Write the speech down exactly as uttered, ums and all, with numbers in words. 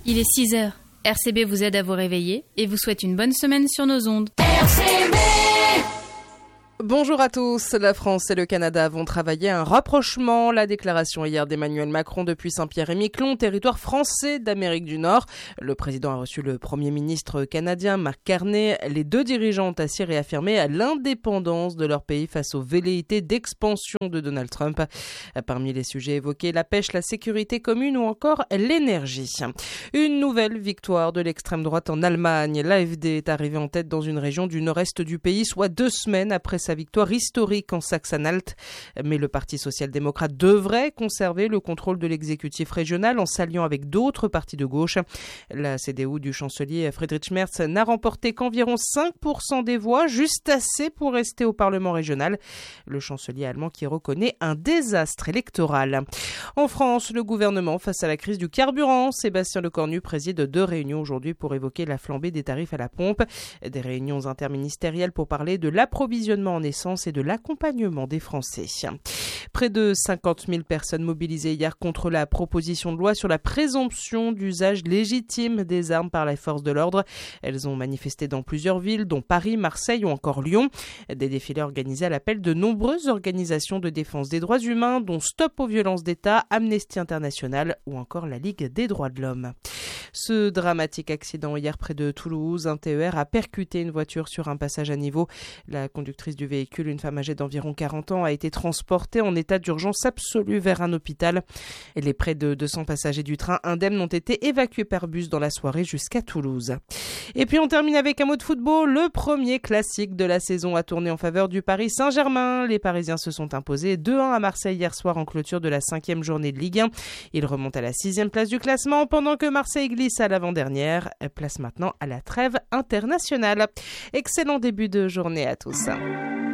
Il est six heures. R C B vous aide à vous réveiller et vous souhaite une bonne semaine sur nos ondes. R C B. Bonjour à tous. La France et le Canada vont travailler à un rapprochement. La déclaration hier d'Emmanuel Macron depuis Saint-Pierre-et-Miquelon, territoire français d'Amérique du Nord. Le président a reçu le premier ministre canadien, Mark Carney. Les deux dirigeants ont ainsi réaffirmé l'indépendance de leur pays face aux velléités d'expansion de Donald Trump. Parmi les sujets évoqués, la pêche, la sécurité commune ou encore l'énergie. Une nouvelle victoire de l'extrême droite en Allemagne. L'A F D est arrivée en tête dans une région du nord-est du pays, soit deux semaines après sa victoire historique en Saxe-Anhalt. Mais le Parti social-démocrate devrait conserver le contrôle de l'exécutif régional en s'alliant avec d'autres partis de gauche. La C D U du chancelier Friedrich Merz n'a remporté qu'environ cinq pour cent des voix, juste assez pour rester au Parlement régional. Le chancelier allemand qui reconnaît un désastre électoral. En France, le gouvernement face à la crise du carburant, Sébastien Lecornu préside deux réunions aujourd'hui pour évoquer la flambée des tarifs à la pompe. Des réunions interministérielles pour parler de l'approvisionnement en essence et de l'accompagnement des Français. Près de cinquante mille personnes mobilisées hier contre la proposition de loi sur la présomption d'usage légitime des armes par les forces de l'ordre. Elles ont manifesté dans plusieurs villes, dont Paris, Marseille ou encore Lyon. Des défilés organisés à l'appel de nombreuses organisations de défense des droits humains, dont Stop aux violences d'État, Amnesty International ou encore la Ligue des droits de l'homme. Ce dramatique accident hier près de Toulouse, un T E R a percuté une voiture sur un passage à niveau. La conductrice du véhicule, une femme âgée d'environ quarante ans, a été transportée en état d'urgence absolue vers un hôpital. Et les près de deux cents passagers du train indemnes ont été évacués par bus dans la soirée jusqu'à Toulouse. Et puis on termine avec un mot de football. Le premier classique de la saison a tourné en faveur du Paris Saint-Germain. Les Parisiens se sont imposés deux un à Marseille hier soir en clôture de la cinquième journée de Ligue un. Ils remontent à la sixième place du classement pendant que Marseille glisse à l'avant-dernière. Place maintenant à la trêve internationale. Excellent début de journée à tous.